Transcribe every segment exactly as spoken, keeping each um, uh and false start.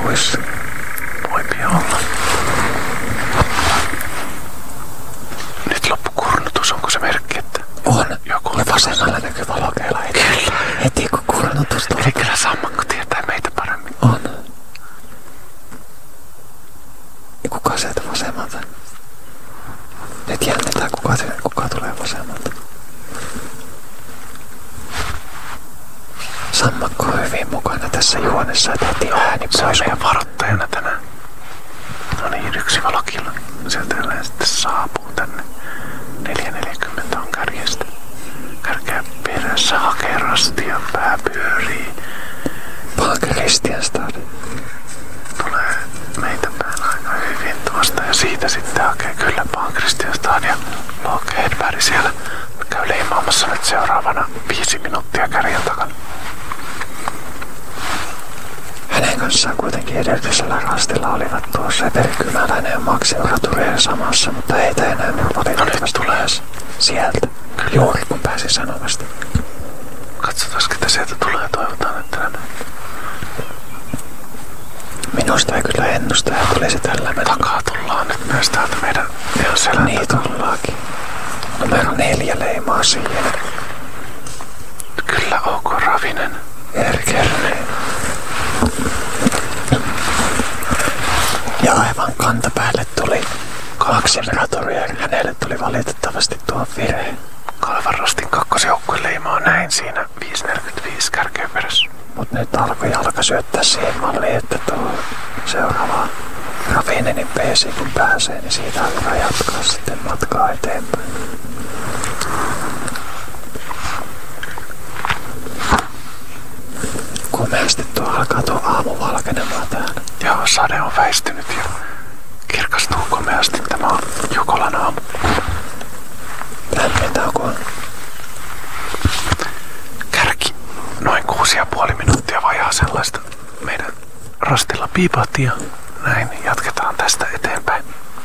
Vois. Voipi olla. Nyt loppu kurnutus, onko se merkki, että On. joku Ja vasemmalla näkyy valokeila. Kyllä. Heti kun kurnutus tulee. Eli kyllä sammakko tietää meitä paremmin. On. Ja kuka sieltä vasemmalta? Nyt jännitään, kuka, kuka tulee vasemmalta. Sammakko on hyvin mukana tässä juonessa, että heti ääni Se on pois. meidän varoittajana tänään. No niin, yksi valokilla. Sieltä jälleen sitten saapuu tänne. neljä neljäkymmentä on kärjestä. Kärkeä perässä hakee rastia, pää pyörii. Palk Kristianstad. Tulee meitä päällä aika hyvin tuosta ja siitä sitten hakee kyllä Paan Kristianstad ja Loke Hedberg siellä. Käy leimaamassa nyt seuraavana viisi minuuttia kärjen takana. Hänen kanssaan kuitenkin edellisellä rastilla olivat tuossa Peri Kymäläinen ja Max Euraturien samassa, mutta heitä enää nyt valitettavasti tulee sieltä. Juuri kun pääsi sanomasta. Katsotaan, ketä sieltä tulee ja toivotaan, että nämä Minusta ei kyllä ennustaja tulisi tällä mennä. takaa tullaan nyt myös täältä meidän ihan selän Niin tullaakin. Numero neljä leimaa siihen. Kyllä OK Ravinen. Erkerne. Ja aivan kantapäälle tuli kaksi Euraturien. Hänelle tuli valitettavasti tuo virhe. Kalevan rastin kakkosjoukkueen leimaa näin siinä viisi neljäkymmentäviisi kärkeen perässä. Mut nyt alkoi jalka syöttää siihen malliin, että tuo seuraava Ravinenin peesi kun pääsee, niin siitä on hyvä jatkaa sitten matkaa eteenpäin. Komeasti tuo alkaa tuo aamu valkenemaan täällä. Joo, sade on väistynyt ja kirkastuu komeasti. Tämä on Jukolan aamu. Lämmintä on kun Kärki noin kuusi ja puoli minuuttia vajaa sellaista meidän rastilla piipahti ja näin jatketaan tästä eteenpäin.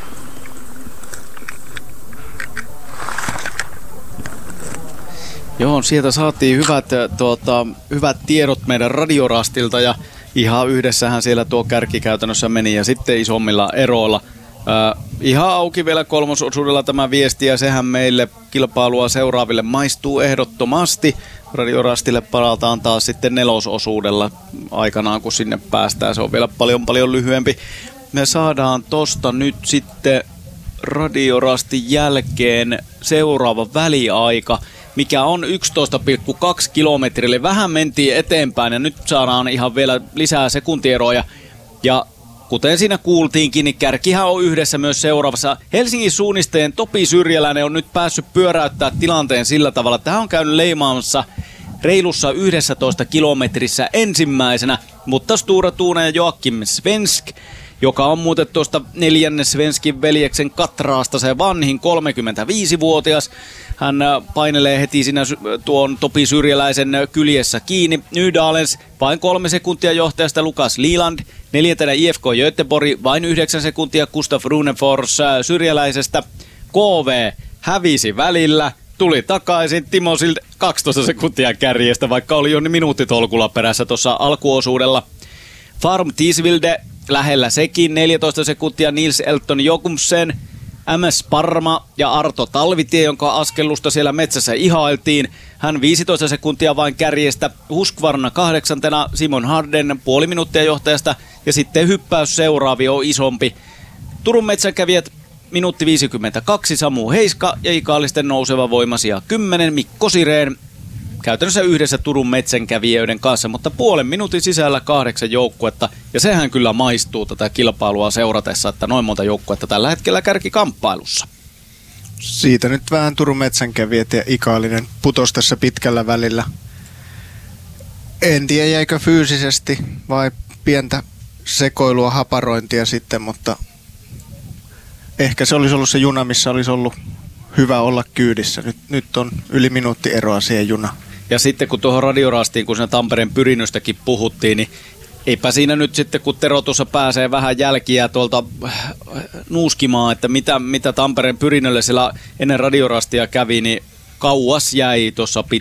Joo, sieltä saatiin hyvät, tuota, hyvät tiedot meidän radiorastilta ja ihan yhdessähän siellä tuo kärki käytännössä meni ja sitten isommilla eroilla. Äh, ihan auki vielä kolmososuudella tämä viesti ja sehän meille kilpailua seuraaville maistuu ehdottomasti. Radiorastille palataan taas sitten nelososuudella aikanaan, kun sinne päästään. Se on vielä paljon paljon lyhyempi. Me saadaan tosta nyt sitten radiorastin jälkeen seuraava väliaika, mikä on yksitoista pilkku kaksi kilometriä. Vähän mentiin eteenpäin ja nyt saadaan ihan vielä lisää sekuntieroja. Ja kuten siinä kuultiinkin, niin kärkihän on yhdessä myös seuraavassa. Helsingin suunnistajien Topi Syrjäläinen on nyt päässyt pyöräyttää tilanteen sillä tavalla, että hän on käynyt leimaamassa reilussa yksitoista kilometrissä ensimmäisenä, mutta Stura Tuuna ja Joakim Svensk, joka on muuten tuosta neljännen Svenskin veljeksen Katraasta se vanhin kolmekymmentäviisivuotias. Hän painelee heti siinä tuon Topi Syrjäläisen kyljessä kiinni. Nydalens vain kolme sekuntia johtajasta Lukas Liland. Neljäntenä I F K Göteborg vain yhdeksän sekuntia Gustaf Runefors Syrjäläisestä. K V hävisi välillä. Tuli takaisin Timo Sild kaksitoista sekuntia kärjestä, vaikka oli jo minuuttitolkulla perässä tuossa alkuosuudella. Farm Tisvilde lähellä sekin neljätoista sekuntia Nils Elton Jokumsen. M S Parma ja Arto Talvitie, jonka askellusta siellä metsässä ihailtiin. Hän viisitoista sekuntia vain kärjestä. Husqvarna kahdeksantena, Simon Harden puoli minuuttia johtajasta. Ja sitten hyppäys seuraavi on isompi. Turun metsänkävijät minuutti viisikymmentäkaksi, Samu Heiska ja Ikaalisten nouseva voimasia kymmenen, Mikko Sireen. Käytännössä yhdessä Turun metsänkävijöiden kanssa, mutta puolen minuutin sisällä kahdeksan joukkuetta. Ja sehän kyllä maistuu tätä kilpailua seuratessa, että noin monta joukkuetta tällä hetkellä kärkikamppailussa. Siitä nyt vähän Turun metsänkävijät ja Ikaalinen putos tässä pitkällä välillä. En tiedä jäikö fyysisesti vai pientä sekoilua, haparointia sitten, mutta ehkä se olisi ollut se juna, missä olisi ollut hyvä olla kyydissä. Nyt, nyt on yli minuutti eroa siihen junaan. Ja sitten kun tuohon radiorastiin, kun siinä Tampereen Pyrinnöstäkin puhuttiin, niin eipä siinä nyt sitten, kun Tero tuossa pääsee vähän jälkiä tuolta nuuskimaan, että mitä, mitä Tampereen Pyrinnölle siellä ennen radiorastia kävi, niin kauas jäi tuossa